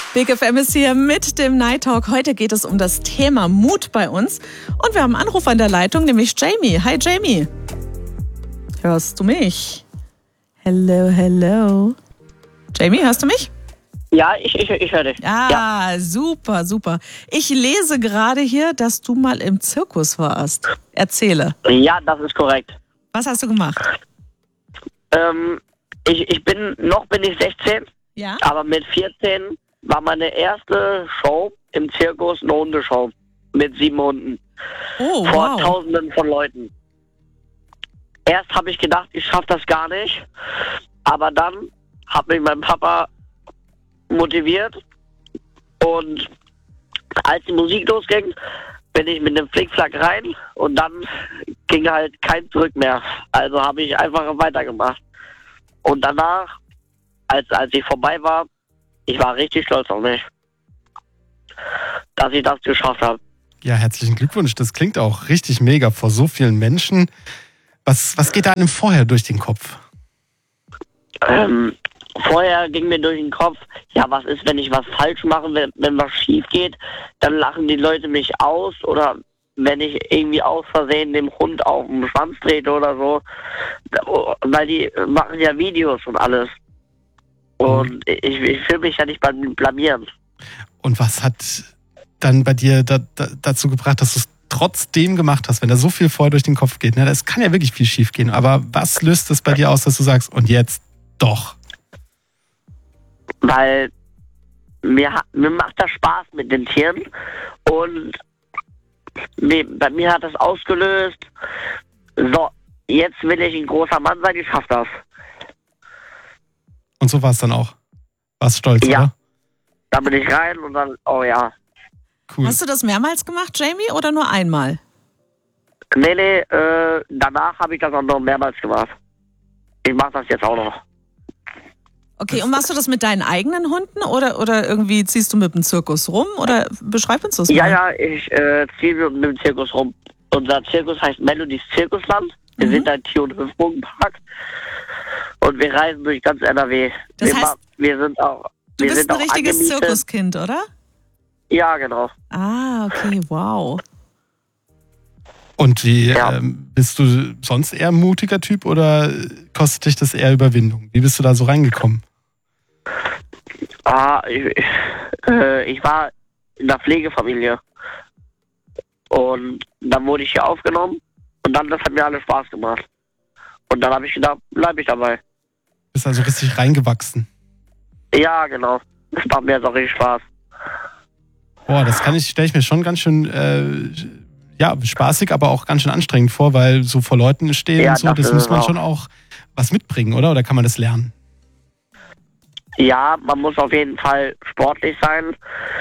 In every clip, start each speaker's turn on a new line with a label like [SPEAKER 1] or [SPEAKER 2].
[SPEAKER 1] Big FM ist hier mit dem Night Talk. Heute geht es um das Thema Mut bei uns. Und wir haben einen Anruf an der Leitung, nämlich Jamie. Hi Jamie. Hörst du mich? Hello, hello. Jamie, hörst du mich?
[SPEAKER 2] Ja, ich höre dich.
[SPEAKER 1] Ja, super, super. Ich lese gerade hier, dass du mal im Zirkus warst. Erzähle.
[SPEAKER 2] Ja, das ist korrekt.
[SPEAKER 1] Was hast du gemacht?
[SPEAKER 2] Ich bin 16,
[SPEAKER 1] Ja?
[SPEAKER 2] aber mit 14 war meine erste Show im Zirkus eine Hundeshow mit 7 Hunden.
[SPEAKER 1] Oh,
[SPEAKER 2] Vor
[SPEAKER 1] wow.
[SPEAKER 2] Tausenden von Leuten. Erst habe ich gedacht, ich schaffe das gar nicht, aber dann hat mich mein Papa motiviert und als die Musik losging, bin ich mit dem Flickflack rein und dann ging halt kein Zurück mehr. Also habe ich einfach weitergemacht. Und danach, als ich vorbei war, ich war richtig stolz auf mich, dass ich das geschafft habe.
[SPEAKER 3] Ja, herzlichen Glückwunsch. Das klingt auch richtig mega vor so vielen Menschen. Was geht da einem vorher durch den Kopf?
[SPEAKER 2] Vorher ging mir durch den Kopf, ja, was ist, wenn ich was falsch mache, wenn was schief geht, dann lachen die Leute mich aus oder wenn ich irgendwie aus Versehen dem Hund auf den Schwanz trete oder so, weil die machen ja Videos und alles. Und ich will mich ja nicht blamieren.
[SPEAKER 3] Und was hat dann bei dir dazu gebracht, dass du es trotzdem gemacht hast, wenn da so viel vorher durch den Kopf geht? Ne? Das kann ja wirklich viel schief gehen. Aber was löst es bei dir aus, dass du sagst, und jetzt doch?
[SPEAKER 2] Weil mir macht das Spaß mit den Tieren und bei mir hat das ausgelöst, so, jetzt will ich ein großer Mann sein, ich schaff das.
[SPEAKER 3] Und so war es dann auch. Warst stolz,
[SPEAKER 2] Ja.
[SPEAKER 3] oder?
[SPEAKER 2] Da bin ich rein und dann, oh ja.
[SPEAKER 3] Cool.
[SPEAKER 1] Hast du das mehrmals gemacht, Jamie, oder nur einmal?
[SPEAKER 2] Nee, danach habe ich das auch noch mehrmals gemacht. Ich mache das jetzt auch noch.
[SPEAKER 1] Okay, und machst du das mit deinen eigenen Hunden oder irgendwie ziehst du mit dem Zirkus rum? Oder beschreib uns das mal.
[SPEAKER 2] Ja, ich ziehe mit dem Zirkus rum. Unser Zirkus heißt Melodies Zirkusland. Wir sind ein Tier- und Hüpfburgenpark. Und wir reisen durch ganz NRW.
[SPEAKER 1] Das heißt,
[SPEAKER 2] wir sind auch
[SPEAKER 1] du bist ein richtiges
[SPEAKER 2] angemietet.
[SPEAKER 1] Zirkuskind, oder?
[SPEAKER 2] Ja, genau.
[SPEAKER 1] Ah, okay, wow.
[SPEAKER 3] Und wie
[SPEAKER 2] Ja.
[SPEAKER 3] bist du sonst eher ein mutiger Typ oder kostet dich das eher Überwindung? Wie bist du da so reingekommen?
[SPEAKER 2] Ich war in der Pflegefamilie. Und dann wurde ich hier aufgenommen. Und dann, das hat mir alles Spaß gemacht. Und dann habe ich gedacht, bleibe ich dabei.
[SPEAKER 3] Bist also richtig reingewachsen.
[SPEAKER 2] Ja, genau. Das macht mir jetzt auch richtig Spaß.
[SPEAKER 3] Boah, das stelle ich mir schon ganz schön spaßig, aber auch ganz schön anstrengend vor, weil so vor Leuten stehen
[SPEAKER 2] Ja,
[SPEAKER 3] und so, das
[SPEAKER 2] das
[SPEAKER 3] muss
[SPEAKER 2] ist
[SPEAKER 3] man
[SPEAKER 2] auch.
[SPEAKER 3] schon auch was mitbringen, oder? Oder kann man das lernen?
[SPEAKER 2] Ja, man muss auf jeden Fall sportlich sein,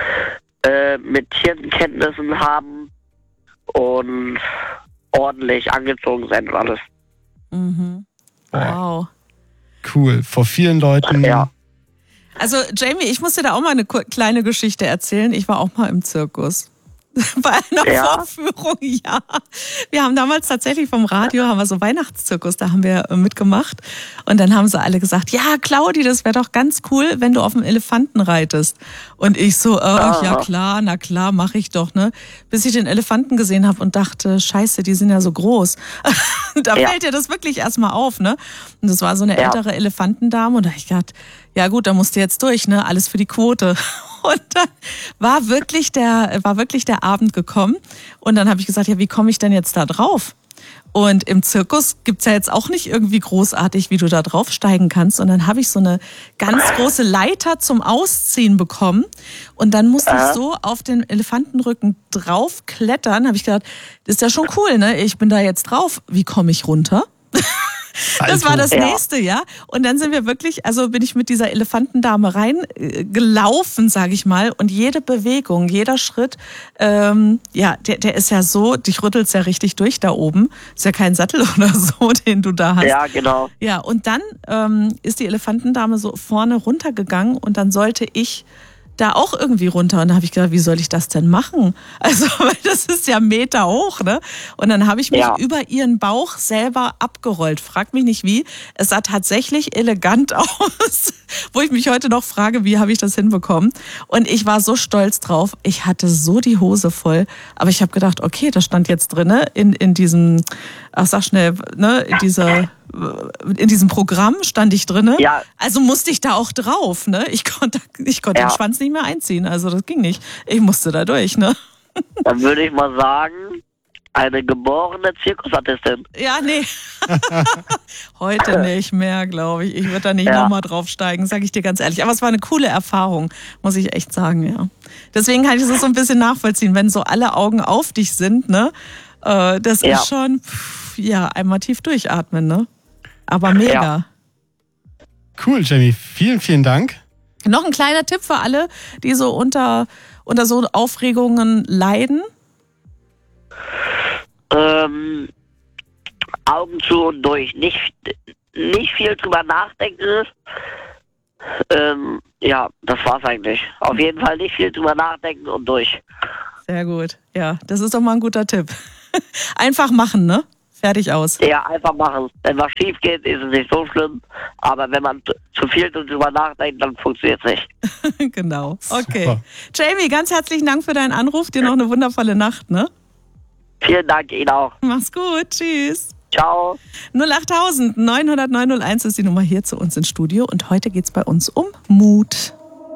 [SPEAKER 2] mit Tierenkenntnissen haben und ordentlich angezogen sein und alles.
[SPEAKER 1] Mhm.
[SPEAKER 3] Boah.
[SPEAKER 1] Wow.
[SPEAKER 3] Cool. Vor vielen Leuten.
[SPEAKER 2] Ja.
[SPEAKER 1] Also Jamie, ich muss dir da auch mal eine kleine Geschichte erzählen. Ich war auch mal im Zirkus. Bei einer
[SPEAKER 2] Ja?
[SPEAKER 1] Vorführung, ja. Wir haben damals tatsächlich vom Radio, haben wir so Weihnachtszirkus, da haben wir mitgemacht. Und dann haben sie alle gesagt, ja, Claudi, das wäre doch ganz cool, wenn du auf dem Elefanten reitest. Und ich so, ja klar, na klar, mache ich doch, ne? Bis ich den Elefanten gesehen habe und dachte, scheiße, die sind ja so groß. Da fällt dir das wirklich erstmal auf, ne? Und das war so eine ältere Elefantendame und da hab ich gedacht, ja gut, da musst du jetzt durch, ne? Alles für die Quote. Und dann war wirklich der Abend gekommen. Und dann habe ich gesagt, ja, wie komme ich denn jetzt da drauf? Und im Zirkus gibt's ja jetzt auch nicht irgendwie großartig, wie du da draufsteigen kannst. Und dann habe ich so eine ganz große Leiter zum Ausziehen bekommen. Und dann musste ich so auf den Elefantenrücken draufklettern. Habe ich gedacht, das ist ja schon cool, ne? Ich bin da jetzt drauf. Wie komme ich runter? Das war das nächste, ja. Und dann sind wir wirklich, also bin ich mit dieser Elefantendame reingelaufen, sage ich mal. Und jede Bewegung, jeder Schritt, der ist ja so, dich rüttelt's ja richtig durch da oben. Ist ja kein Sattel oder so, den du da hast.
[SPEAKER 2] Ja, genau.
[SPEAKER 1] Ja, und dann ist die Elefantendame so vorne runtergegangen und dann sollte ich da auch irgendwie runter. Und da habe ich gedacht, wie soll ich das denn machen? Also, weil das ist ja Meter hoch, ne? Und dann habe ich mich über ihren Bauch selber abgerollt. Frag mich nicht wie. Es sah tatsächlich elegant aus, wo ich mich heute noch frage, wie habe ich das hinbekommen? Und ich war so stolz drauf. Ich hatte so die Hose voll. Aber ich habe gedacht, okay, das stand jetzt drin, in diesem, sag schnell, ne, in diesem Programm stand ich drin.
[SPEAKER 2] Ja.
[SPEAKER 1] Also musste ich da auch drauf, ne? Ich konnte den Schwanz nicht mehr einziehen, also das ging nicht. Ich musste da durch, ne?
[SPEAKER 2] Dann würde ich mal sagen, eine geborene Zirkusartistin.
[SPEAKER 1] Ja, nee. Heute nicht mehr, glaube ich. Ich würde da nicht nochmal draufsteigen, sage ich dir ganz ehrlich. Aber es war eine coole Erfahrung, muss ich echt sagen, ja. Deswegen kann ich das so ein bisschen nachvollziehen, wenn so alle Augen auf dich sind, ne? Das ist schon, einmal tief durchatmen, ne? Aber mega.
[SPEAKER 3] Ja. Cool, Jamie. Vielen, vielen Dank.
[SPEAKER 1] Noch ein kleiner Tipp für alle, die so unter so Aufregungen leiden.
[SPEAKER 2] Augen zu und durch. Nicht viel drüber nachdenken. Das war's eigentlich. Auf jeden Fall nicht viel drüber nachdenken und durch.
[SPEAKER 1] Sehr gut. Ja, das ist doch mal ein guter Tipp. Einfach machen, ne? Fertig aus.
[SPEAKER 2] Ja, einfach machen. Wenn was schief geht, ist es nicht so schlimm. Aber wenn man zu viel drüber nachdenkt, dann funktioniert es nicht.
[SPEAKER 1] Genau. Okay.
[SPEAKER 3] Super.
[SPEAKER 1] Jamie, ganz herzlichen Dank für deinen Anruf. Dir noch eine wundervolle Nacht, ne?
[SPEAKER 2] Vielen Dank Ihnen auch.
[SPEAKER 1] Mach's gut. Tschüss.
[SPEAKER 2] Ciao.
[SPEAKER 1] 08000 900 901 ist die Nummer hier zu uns ins Studio. Und heute geht's bei uns um Mut.